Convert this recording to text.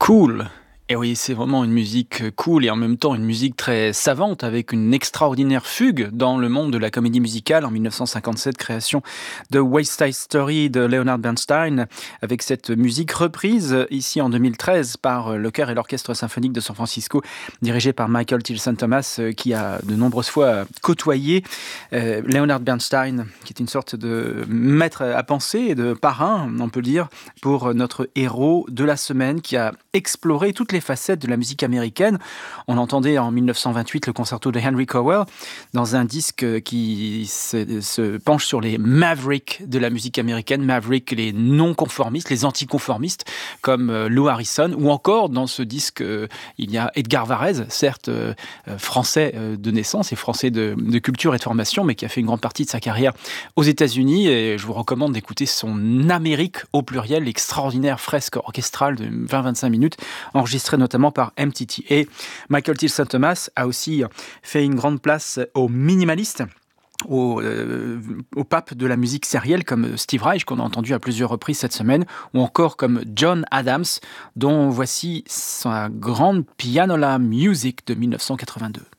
Cool. Et oui, c'est vraiment une musique cool et en même temps une musique très savante avec une extraordinaire fugue dans le monde de la comédie musicale en 1957, création de West Side Story de Leonard Bernstein, avec cette musique reprise ici en 2013 par le chœur et l'orchestre symphonique de San Francisco, dirigé par Michael Tilson Thomas, qui a de nombreuses fois côtoyé Leonard Bernstein, qui est une sorte de maître à penser et de parrain, on peut le dire, pour notre héros de la semaine qui a exploré toutes les facettes de la musique américaine. On entendait en 1928 le concerto de Henry Cowell dans un disque qui se penche sur les mavericks de la musique américaine, mavericks, les non-conformistes, les anticonformistes, comme Lou Harrison, ou encore dans ce disque, il y a Edgar Varèse, certes français de naissance et français de culture et de formation, mais qui a fait une grande partie de sa carrière aux États-Unis, et je vous recommande d'écouter son Amérique au pluriel, l'extraordinaire fresque orchestrale de 20-25 minutes, enregistrée notamment par MTT. Et Michael Tilson Thomas a aussi fait une grande place aux minimalistes, au pape de la musique sérielle comme Steve Reich, qu'on a entendu à plusieurs reprises cette semaine, ou encore comme John Adams, dont voici sa grande Pianola Music de 1982.